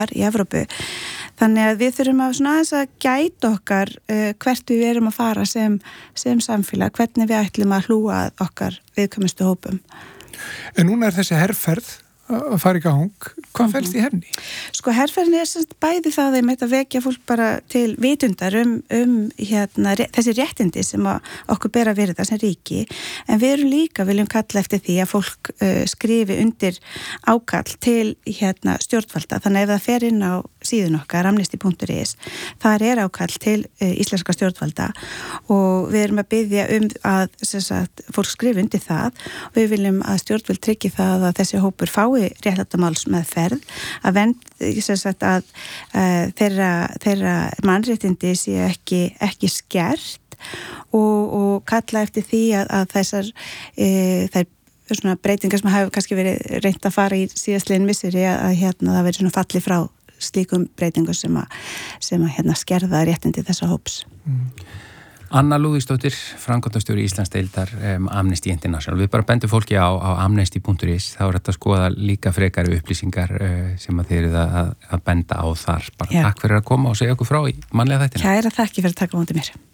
í Evrópu. Þannig að við þurfum að svona aðeins að gæta okkar hvert við erum að fara sem samfélag, hvernig við ætlum að hlúa að okkar viðkvæmustu hópum. En núna þessi herferð að fara í gang. Hvað felst í henni? Sko, herferðin semst bæði það að vekja fólk bara til vitundar þessi réttindi sem okkur ber að virða sem ríki, en við viljum kalla eftir því að fólk skrifi undir ákall til stjórnvalda. Þannig ef það fer inn á síðun okkar, amnesty.is, þar er ákall til íslenska stjórnvalda og við erum að biðja að fólk skrifi undir það og við viljum að stjórnvald tryggi það að þessi hópur fái réttlættamálsmeðferð, að þeirra mannréttindi séu ekki skert og kalla eftir því að þær svona breytingar sem hafa kannski verið reynt að fara í síðastliðin misseri að það verið svona falli frá slíkum breytingum sem skerða réttindi þessa hóps. Anna Lúðvíksdóttir, framkvæmdastjóri Íslandsdeildar Amnesty International. Við bara bendum fólki á amnesty.is, þá er þetta að skoða líka frekari upplýsingar sem að þið eruð að benda á þar. Bara takk fyrir að koma og segja okkur frá í mannlega þættina. Kæra þakki fyrir að taka á móti mér.